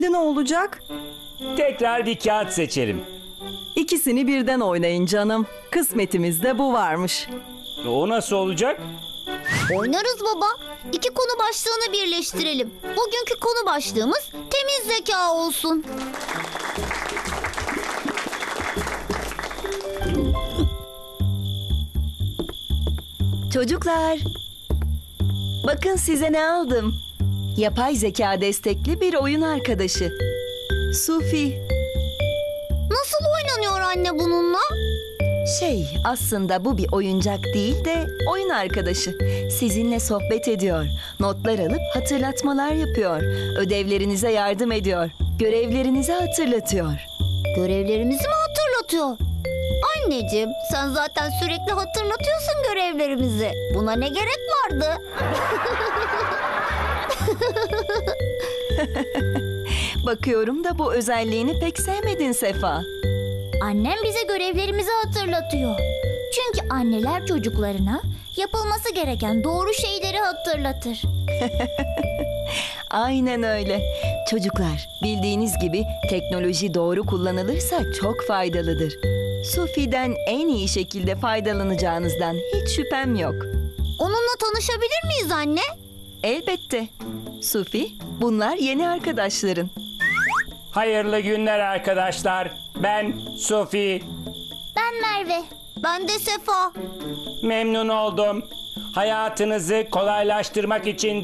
Ne olacak? Tekrar bir kağıt seçelim. İkisini birden oynayın canım. Kısmetimizde bu varmış. O nasıl olacak? Oynarız baba. İki konu başlığını birleştirelim. Bugünkü konu başlığımız temiz zeka olsun. Çocuklar, bakın size ne aldım. Yapay zeka destekli bir oyun arkadaşı. Sufi. Nasıl oynanıyor anne bununla? Aslında bu bir oyuncak değil de oyun arkadaşı. Sizinle sohbet ediyor, notlar alıp hatırlatmalar yapıyor, ödevlerinize yardım ediyor, görevlerinizi hatırlatıyor. Görevlerimizi mi hatırlatıyor? Anneciğim, sen zaten sürekli hatırlatıyorsun görevlerimizi. Buna ne gerek vardı? Bakıyorum da bu özelliğini pek sevmedin Sefa. Annem bize görevlerimizi hatırlatıyor. Çünkü anneler çocuklarına yapılması gereken doğru şeyleri hatırlatır. Aynen öyle. Çocuklar, bildiğiniz gibi teknoloji doğru kullanılırsa çok faydalıdır. Sufi'den en iyi şekilde faydalanacağınızdan hiç şüphem yok. Onunla tanışabilir miyiz anne? Elbette. Sufi, bunlar yeni arkadaşların. Hayırlı günler arkadaşlar. Ben Sofi. Ben Merve. Ben de Sefa. Memnun oldum. Hayatınızı kolaylaştırmak için